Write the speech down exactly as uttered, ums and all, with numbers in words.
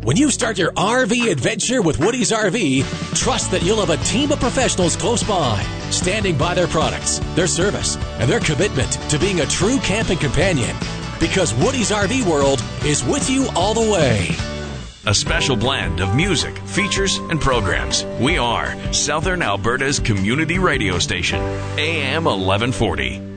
When you start your R V adventure with Woody's R V, trust that you'll have a team of professionals close by, standing by their products, their service, and their commitment to being a true camping companion. Because Woody's R V World is with you all the way. A special blend of music, features, and programs. We are Southern Alberta's community radio station, A M eleven forty.